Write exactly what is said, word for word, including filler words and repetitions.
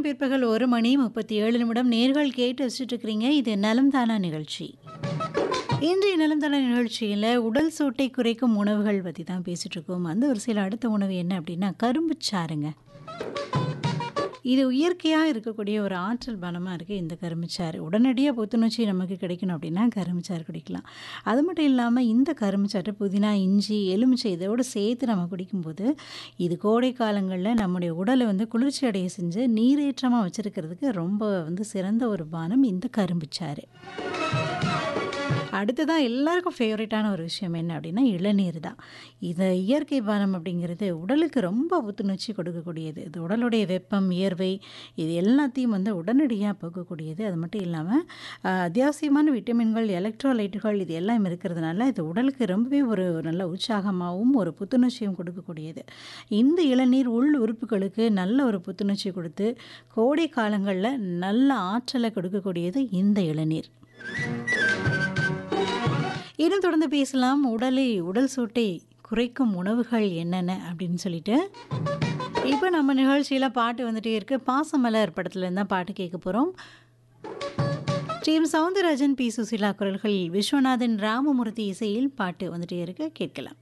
நேரம் பிற்பகல் ஒரு மணி முப்பத்தி ஏழு நிமிடம். நேர்கள் கேட்டு வச்சுட்டு இருக்கிறீங்க. இது நலம் தானா நிகழ்ச்சி. இன்றைய நலம் தானா நிகழ்ச்சியில் உடல் சூட்டை குறைக்கும் உணவுகள் பற்றி தான் பேசிட்டு இருக்கோம். அந்த ஒரு சில அடுத்த உணவு என்ன அப்படின்னா கரும்பு சாறுங்க. இது இயற்கையாக இருக்கக்கூடிய ஒரு ஆற்றல் பலமாக இருக்குது இந்த கரும்புச்சாறு. உடனடியாக புத்துணர்ச்சி நமக்கு கிடைக்கணும் அப்படின்னா கரும்புச்சாறு குடிக்கலாம். அது மட்டும் இல்லாமல் இந்த கரும்புச்சாறு புதினா, இஞ்சி, எலுமிச்சை இதோடு சேர்த்து நம்ம குடிக்கும்போது இது கோடை காலங்களில் நம்முடைய உடலை வந்து குளிர்ச்சி அடைய செஞ்சு நீரேற்றமாக வச்சுருக்கிறதுக்கு ரொம்ப வந்து சிறந்த ஒரு பானம் இந்த கரும்புச்சாறு. அடுத்ததான் எல்லாருக்கும் ஃபேவரட்டான ஒரு விஷயம் என்ன அப்படின்னா இளநீர் தான். இதை இயற்கை பானம் அப்படிங்கிறது உடலுக்கு ரொம்ப புத்துணர்ச்சி கொடுக்கக்கூடியது. இது உடலுடைய வெப்பம், வியர்வை இது எல்லாத்தையும் வந்து உடனடியாக போக்கக்கூடியது. அது மட்டும் இல்லாமல் அத்தியாவசியமான விட்டமின்கள், எலக்ட்ரோலைட்டுகள் இது எல்லாம் இருக்கிறதுனால இது உடலுக்கு ரொம்பவே ஒரு நல்ல உற்சாகமாகவும் ஒரு புத்துணர்ச்சியும் கொடுக்கக்கூடியது. இந்த இளநீர் உள் உறுப்புகளுக்கு நல்ல ஒரு புத்துணர்ச்சி கொடுத்து கோடை காலங்களில் நல்ல ஆற்றலை கொடுக்கக்கூடியது இந்த இளநீர். இன்னும் தொடர்ந்து பேசலாம். உடலை உடல் சூட்டை குறைக்கும் உணவுகள் என்னென்ன அப்படின்னு சொல்லிட்டு இப்போ நம்ம நிகழ்ச்சியில் பாட்டு வந்துட்டே இருக்கு. பாசமலர் படத்துலேருந்து தான் பாட்டு கேட்க போகிறோம். டீம் சவுந்தரராஜன், பி சுசிலா குரல்களில் விஸ்வநாதன், ராமமூர்த்தி இசையில் பாட்டு வந்துட்டே இருக்கு. கேட்கலாம்.